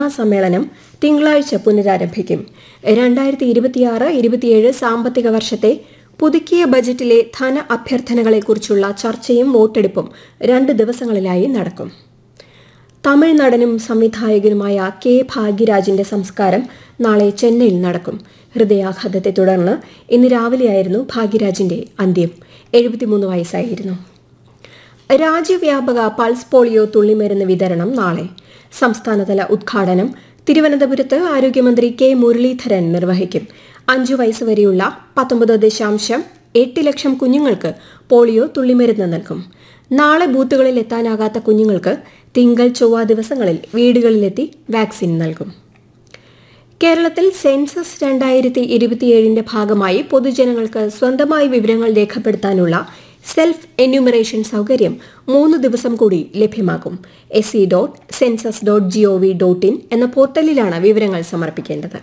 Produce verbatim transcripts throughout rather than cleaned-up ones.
സമ്മേളനം തിങ്കളാഴ്ച പുനരാരംഭിക്കും. രണ്ടായിരത്തി ഇരുപത്തിയാറ് ഇരുപത്തിയേഴ് സാമ്പത്തിക വർഷത്തെ പുതുക്കിയ ബജറ്റിലെ ധന അഭ്യർത്ഥനകളെക്കുറിച്ചുള്ള ചർച്ചയും വോട്ടെടുപ്പും രണ്ട് ദിവസങ്ങളിലായി നടക്കും. തമിഴ് നടനും സംവിധായകനുമായ കെ ഭാഗ്യരാജിന്റെ സംസ്കാരം നാളെ ചെന്നൈയിൽ നടക്കും. ഹൃദയാഘാതത്തെ തുടർന്ന് ഇന്ന് രാവിലെയായിരുന്നു ഭാഗ്യരാജിന്റെ അന്ത്യം. എഴുപത്തിമൂന്ന് വയസ്സായിരുന്നു. രാജ്യവ്യാപക പൾസ് പോളിയോ തുള്ളിമരുന്ന് വിതരണം നാളെ. സംസ്ഥാനതല ഉദ്ഘാടനം തിരുവനന്തപുരത്ത് ആരോഗ്യമന്ത്രി കെ മുരളീധരൻ നിർവഹിക്കും. അഞ്ചു വയസ്സുവരെയുള്ള പത്തൊമ്പത് ദശാംശം എട്ട് ലക്ഷം കുഞ്ഞുങ്ങൾക്ക് പോളിയോ തുള്ളിമരുന്ന് നൽകും. നാളെ ബൂത്തുകളിൽ എത്താനാകാത്ത കുഞ്ഞുങ്ങൾക്ക് തിങ്കൾ ചൊവ്വ ദിവസങ്ങളിൽ വീടുകളിലെത്തി വാക്സിൻ നൽകും. കേരളത്തിൽ സെൻസസ് രണ്ടായിരത്തി ഇരുപത്തിയേഴിന്റെ ഭാഗമായി പൊതുജനങ്ങൾക്ക് സ്വന്തമായി വിവരങ്ങൾ രേഖപ്പെടുത്താനുള്ള സെൽഫ് എന്യൂമറേഷൻ സൗകര്യം മൂന്ന് ദിവസം കൂടി ലഭ്യമാകും. S C dot census dot G O V dot in എന്ന പോർട്ടലിലാണ് വിവരങ്ങൾ സമർപ്പിക്കേണ്ടത്.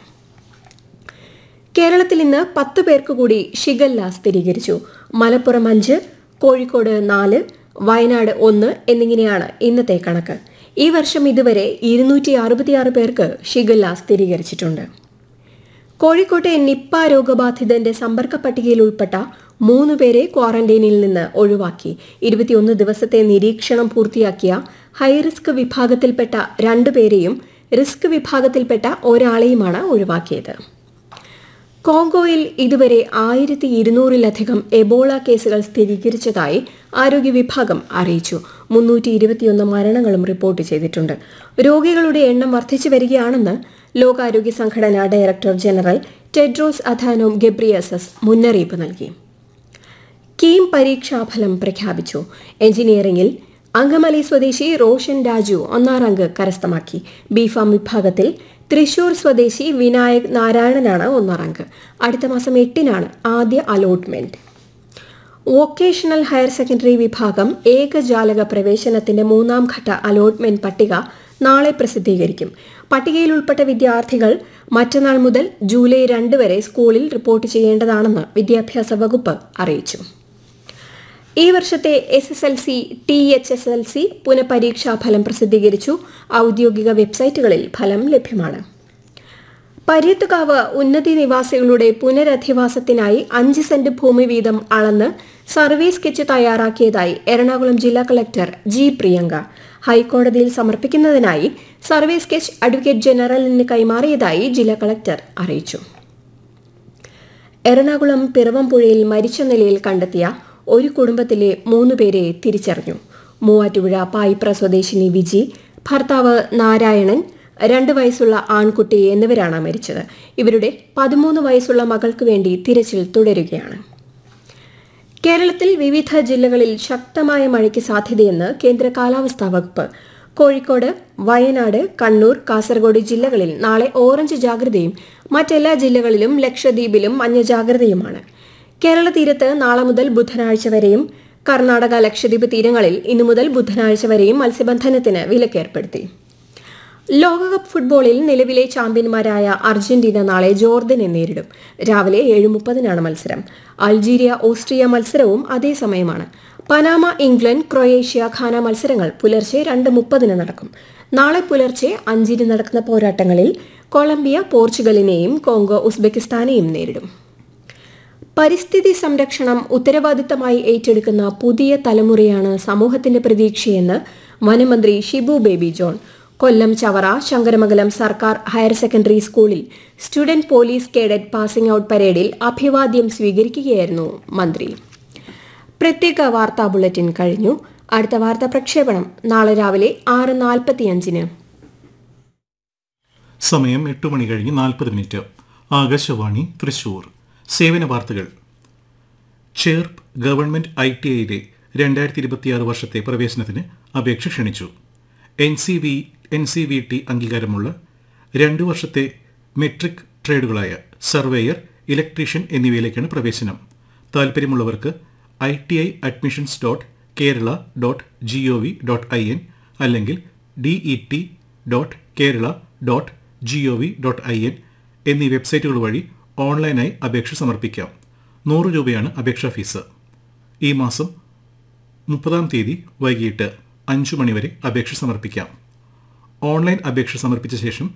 കേരളത്തിൽ ഇന്ന് പത്ത് പേർക്ക് കൂടി ഷിഗല്ല സ്ഥിരീകരിച്ചു. മലപ്പുറം അഞ്ച്, കോഴിക്കോട് നാല്, വയനാട് ഒന്ന് എന്നിങ്ങനെയാണ് ഇന്നത്തെ കണക്ക്. ഈ വർഷം ഇതുവരെ ഇരുന്നൂറ്റി അറുപത്തിയാറ് പേർക്ക് ഷിഗല്ല സ്ഥിരീകരിച്ചിട്ടുണ്ട്. കോഴിക്കോട്ടെ നിപ്പ രോഗബാധിതന്റെ സമ്പർക്ക പട്ടികയിൽ ഉൾപ്പെട്ട മൂന്ന് പേരെ ക്വാറന്റൈനിൽ നിന്ന് ഒഴിവാക്കി. ഇരുപത്തിയൊന്ന് ദിവസത്തെ നിരീക്ഷണം പൂർത്തിയാക്കിയ ഹൈറിസ്ക് വിഭാഗത്തിൽപ്പെട്ട രണ്ടുപേരെയും റിസ്ക് വിഭാഗത്തിൽപ്പെട്ട ഒരാളെയുമാണ് ഒഴിവാക്കിയത്. കോങ്കോയിൽ ഇതുവരെ ആയിരത്തി ഇരുന്നൂറിലധികം എബോള കേസുകൾ സ്ഥിരീകരിച്ചതായി ആരോഗ്യ വിഭാഗം അറിയിച്ചു. മുന്നൂറ്റി ഇരുപത്തിയൊന്ന് മരണങ്ങളും റിപ്പോർട്ട് ചെയ്തിട്ടുണ്ട്. രോഗികളുടെ എണ്ണം വർദ്ധിച്ചു വരികയാണെന്ന് ലോകാരോഗ്യ സംഘടന director general Tedros Adhanom Ghebreyesus മുന്നറിയിപ്പ് നൽകി. കീം പരീക്ഷാഫലം പ്രഖ്യാപിച്ചു. എഞ്ചിനീയറിംഗിൽ അങ്കമലി സ്വദേശി റോഷൻ രാജു ഒന്നാം റാങ്ക് കരസ്ഥമാക്കി. ബിഫാം വിഭാഗത്തിൽ തൃശൂർ സ്വദേശി വിനായക് നാരായണനാണ് ഒന്നാം റാങ്ക്. അടുത്ത മാസം എട്ടിനാണ് ആദ്യ അലോട്ട്മെന്റ്. വൊക്കേഷണൽ ഹയർ സെക്കൻഡറി വിഭാഗം ഏകജാലക പ്രവേശനത്തിന്റെ മൂന്നാം ഘട്ട അലോട്ട്മെന്റ് പട്ടിക നാളെ പ്രസിദ്ധീകരിക്കും. പട്ടികയിൽ ഉൾപ്പെട്ട വിദ്യാർത്ഥികൾ മറ്റന്നാൾ മുതൽ ജൂലൈ രണ്ട് വരെ സ്കൂളിൽ റിപ്പോർട്ട് ചെയ്യേണ്ടതാണെന്ന് വിദ്യാഭ്യാസ വകുപ്പ് അറിയിച്ചു. ഈ വർഷത്തെ S S L C T H S L C പുനഃപരീക്ഷാ ഫലം പ്രസിദ്ധീകരിച്ചു. ഔദ്യോഗിക വെബ്സൈറ്റുകളിൽ ഫലം ലഭ്യമാണ്. പര്യത്തുകാവ് ഉന്നതി നിവാസികളുടെ പുനരധിവാസത്തിനായി അഞ്ച് സെന്റ് ഭൂമി വീതം അളന്ന് സർവേ സ്കെച്ച് തയ്യാറാക്കിയതായി എറണാകുളം ജില്ലാ കളക്ടർ ജി പ്രിയങ്ക. ഹൈക്കോടതിയിൽ സമർപ്പിക്കുന്നതിനായി സർവേ സ്കെച്ച് അഡ്വക്കേറ്റ് ജനറലിന് കൈമാറിയതായി ജില്ലാ കളക്ടർ അറിയിച്ചു. എറണാകുളം പിറവംപുഴയിൽ മരിച്ച നിലയിൽ കണ്ടെത്തിയ ഒരു കുടുംബത്തിലെ മൂന്ന് പേരെ തിരിച്ചറിഞ്ഞു. മൂവാറ്റുപുഴ പായിപ്ര സ്വദേശിനി വിജി, ഭർത്താവ് നാരായണൻ, രണ്ട് വയസ്സുള്ള ആൺകുട്ടി എന്നിവരാണ് മരിച്ചത്. ഇവരുടെ പതിമൂന്ന് വയസ്സുള്ള മകൾക്ക് വേണ്ടി തിരച്ചിൽ തുടരുകയാണ്. കേരളത്തിൽ വിവിധ ജില്ലകളിൽ ശക്തമായ മഴയ്ക്ക് സാധ്യതയെന്ന് കേന്ദ്ര കാലാവസ്ഥാ വകുപ്പ്. കോഴിക്കോട്, വയനാട്, കണ്ണൂർ, കാസർഗോഡ് ജില്ലകളിൽ നാളെ ഓറഞ്ച് ജാഗ്രതയും മറ്റെല്ലാ ജില്ലകളിലും ലക്ഷദ്വീപിലും മഞ്ഞ ജാഗ്രതയുമാണ്. കേരള തീരത്ത് നാളെ മുതൽ ബുധനാഴ്ച വരെയും കർണാടക ലക്ഷദ്വീപ് തീരങ്ങളിൽ ഇന്നു മുതൽ ബുധനാഴ്ച വരെയും മത്സ്യബന്ധനത്തിന് വിലക്കേർപ്പെടുത്തി. ലോകകപ്പ് ഫുട്ബോളിൽ നിലവിലെ ചാമ്പ്യന്മാരായ അർജന്റീന നാളെ ജോർദനെ നേരിടും. രാവിലെ ഏഴ് മുപ്പതിനാണ് മത്സരം. അൾജീരിയ ഓസ്ട്രിയ മത്സരവും അതേസമയമാണ്. പനാമ ഇംഗ്ലണ്ട് ക്രൊയേഷ്യ ഘാന മത്സരങ്ങൾ പുലർച്ചെ രണ്ട് മുപ്പതിന് നടക്കും. നാളെ പുലർച്ചെ അഞ്ചിന് നടക്കുന്ന പോരാട്ടങ്ങളിൽ കൊളംബിയ പോർച്ചുഗലിനെയും കോങ്കോ ഉസ്ബെക്കിസ്ഥാനെയും നേരിടും. പരിസ്ഥിതി സംരക്ഷണം ഉത്തരവാദിത്തമായി ഏറ്റെടുക്കുന്ന പുതിയ തലമുറയാണ് സമൂഹത്തിന്റെ പ്രതീക്ഷയെന്ന് വനമന്ത്രി ഷിബു ബേബി ജോൺ. കൊല്ലം ചവറ ശങ്കരമംഗലം സർക്കാർ ഹയർ സെക്കൻഡറി സ്കൂളിൽ student police cadet passing out പരേഡിൽ അഭിവാദ്യം സ്വീകരിക്കുകയായിരുന്നു മന്ത്രി. പ്രത്യേക വാർത്താ ബുള്ളറ്റിൻ കഴിഞ്ഞു. അടുത്ത വാർത്താ പ്രക്ഷേപണം നാളെ രാവിലെ ആറ് നാൽപ്പത്തിയഞ്ചിന്. സമയം എട്ട് മണി കഴിഞ്ഞ് നാൽപ്പത് മിനിറ്റ്. ആകാശവാണി തൃശൂർ. സേവന വാർത്തകൾ. ചേർപ്പ് ഗവൺമെന്റ് ഐ ടി ഐയിലെ രണ്ടായിരത്തി ഇരുപത്തിയാറ് വർഷത്തെ പ്രവേശനത്തിന് അപേക്ഷ ക്ഷണിച്ചു. N C V N C V T അംഗീകാരമുള്ള രണ്ടു വർഷത്തെ മെട്രിക് ട്രേഡുകളായ സർവേയർ, ഇലക്ട്രീഷ്യൻ എന്നിവയിലേക്കാണ് പ്രവേശനം. താൽപ്പര്യമുള്ളവർക്ക് I T I admissions dot Kerala dot G O V dot I N അല്ലെങ്കിൽ D E T dot Kerala dot G O V dot I N എന്നീ വെബ്സൈറ്റുകൾ വഴി ഓൺലൈനായി അപേക്ഷ സമർപ്പിക്കാം. നൂറ് രൂപയാണ് അപേക്ഷാ ഫീസ്. ഈ മാസം മുപ്പതാം തീയതി വൈകിട്ട് അഞ്ചു മണിവരെ അപേക്ഷ സമർപ്പിക്കാം. ഓൺലൈൻ അപേക്ഷ സമർപ്പിച്ച ശേഷം